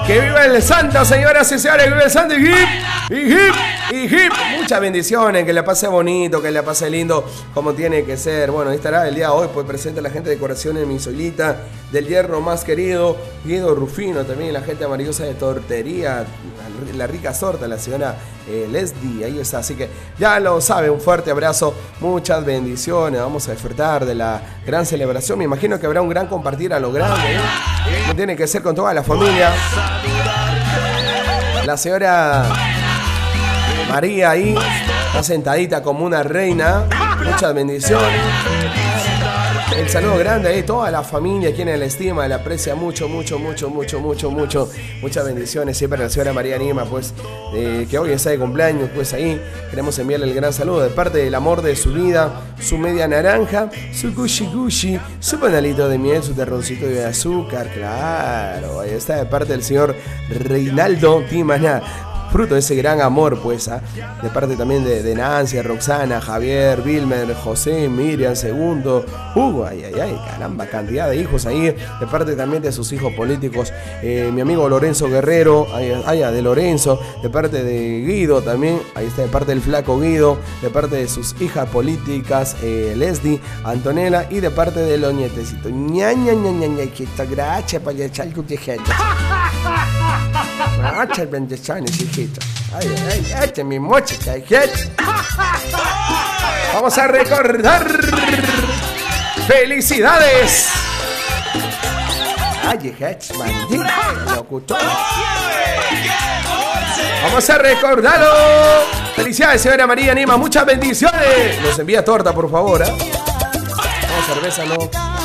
Que viva el santo, señoras y señores, que viva el santo y hip, y hip, y hip. Muchas bendiciones, que la pase bonito, que la pase lindo, como tiene que ser. Bueno, ahí estará el día de hoy, pues presente la gente de Decoraciones Misolita, del Hierro Más Querido, Guido Rufino, también la gente maravillosa de Tortería, la rica sorta, la señora Leslie, ahí está. Así que ya lo sabe, un fuerte abrazo, muchas bendiciones. Vamos a disfrutar de la gran celebración. Me imagino que habrá un gran compartir a lo grande, ¿eh? No tiene que ser con toda la familia. La señora María ahí está sentadita como una reina. Muchas bendiciones. El saludo grande ahí, toda la familia, quien la estima, la aprecia mucho, mucho, mucho, mucho, mucho, mucho. Muchas bendiciones siempre a la señora María Nima, pues, que hoy está de cumpleaños, pues ahí queremos enviarle el gran saludo de parte del amor de su vida, su media naranja, su gushi gushi, su panalito de miel, su terroncito de azúcar, claro. Ahí está de parte del señor Reinaldo Timana. Fruto de ese gran amor, pues, de parte también de Nancy, Roxana, Javier, Wilmer, José, Miriam, Segundo, Hugo, ay, caramba, cantidad de hijos ahí, de parte también de sus hijos políticos, mi amigo Lorenzo Guerrero, de Lorenzo, de parte de Guido también, ahí está de parte del flaco Guido, de parte de sus hijas políticas, Leslie, Antonella, y de parte de los nietecitos. Gracias por echar tu gente. Muchas bendiciones, hijito. Ay, mi mochita, vamos a recordar. ¡Felicidades! Ay, maldito locutor. Vamos a recordarlo. Felicidades, señora María Nima. Muchas bendiciones. Nos envía torta, por favor. No, cerveza no.